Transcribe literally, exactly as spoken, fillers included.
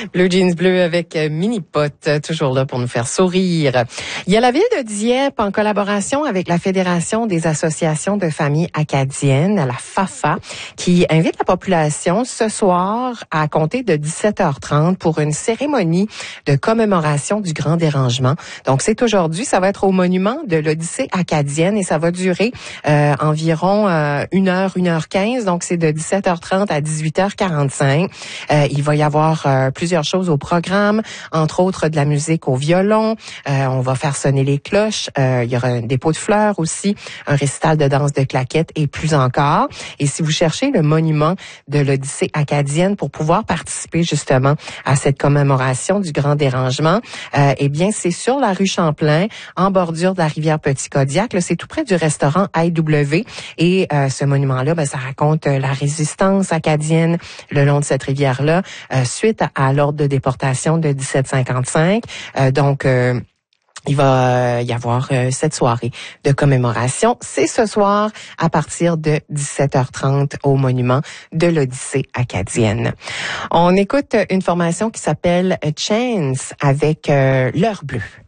Blue Jeans Bleu avec Mini Pot, toujours là pour nous faire sourire. Il y a la ville de Dieppe en collaboration avec la Fédération des associations de familles acadiennes, la FAFA, qui invite la population ce soir à compter de dix-sept heures trente pour une cérémonie de commémoration du Grand Dérangement. Donc c'est aujourd'hui, ça va être au monument de l'Odyssée acadienne et ça va durer euh, environ euh, une heure, une heure quinze. Donc c'est de dix-sept heures trente à dix-huit heures quarante-cinq. Euh, il va y avoir euh, plusieurs choses au programme, entre autres de la musique au violon. Euh, on va faire sonner les cloches. Euh, il y aura un dépôt de fleurs aussi, un récital de danse de claquettes et plus encore. Et si vous cherchez le monument de l'Odyssée acadienne pour pouvoir participer justement à cette commémoration du Grand Dérangement, euh, eh bien c'est sur la rue Champlain, en bordure de la rivière Petit-Kodiak. Là, c'est tout près du restaurant I W. Et euh, ce monument-là, ben, ça raconte euh, la résistance acadienne le long de cette rivière-là, euh, suite à, à l'ordre de déportation de dix-sept cinquante-cinq. Euh, donc, euh, il va y avoir euh, cette soirée de commémoration. C'est ce soir à partir de dix-sept heures trente au monument de l'Odyssée acadienne. On écoute une formation qui s'appelle Chance avec euh, L'heure bleue.